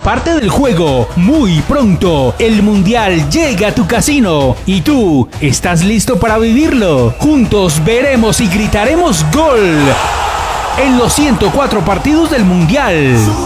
parte del juego. Muy pronto, el Mundial llega a tu casino y tú estás listo para vivirlo. Juntos veremos y gritaremos ¡Gol! En los 104 partidos del Mundial.